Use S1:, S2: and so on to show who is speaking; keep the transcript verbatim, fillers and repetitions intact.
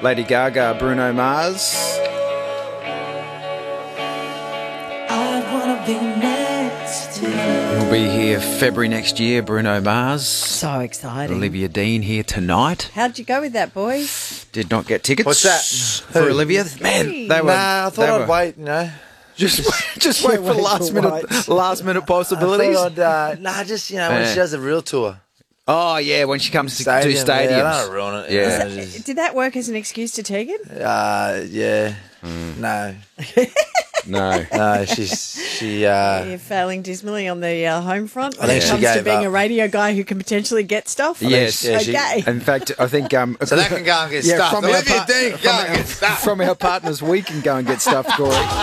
S1: Lady Gaga, Bruno Mars.
S2: I wanna be next to you.
S1: He'll be here February next year, Bruno Mars.
S3: So exciting.
S1: Olivia Dean here tonight.
S3: How'd you go with that, boys?
S1: Did not get tickets.
S4: What's that?
S1: For
S4: Who?
S1: Olivia. Man, they were.
S4: Nah, I thought
S1: they
S4: I'd
S1: were-
S4: wait, you know.
S1: Just, just wait for
S3: wait
S1: last
S3: for
S1: minute,
S3: whites.
S1: last minute
S4: I
S1: possibilities.
S4: thought I'd, uh, nah, just, you know, when
S1: Yeah.
S4: she does a real tour.
S1: Oh yeah, when she comes to do
S4: Stadium,
S1: stadiums.
S4: yeah, I don't ruin it. you
S1: Yeah.
S4: know,
S3: Is that-
S4: just-
S3: Did that work as an excuse to Tegan?
S4: Uh, yeah.
S1: Mm.
S4: No.
S1: No.
S4: No, she's, she, uh,
S3: You're failing dismally on the uh, home front
S4: I
S3: when
S4: think
S3: it
S4: she
S3: comes to
S4: gave
S3: being
S4: up.
S3: a radio guy who can potentially get stuff.
S1: Yes.
S4: yeah, she-
S3: Okay.
S1: In fact, I think um,
S4: so that can go and get stuff.
S1: from our,
S4: Olivia
S1: par-
S4: Dean, go
S1: from,
S4: and
S1: our,
S4: get stuff.
S1: from our partners, we can go and get stuff, Corey.